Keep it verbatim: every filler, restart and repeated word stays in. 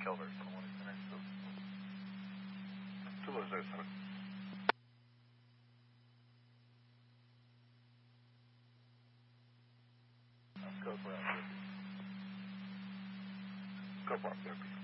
Calvert, someone is next to two zero seven. Go for out there. Go for out there.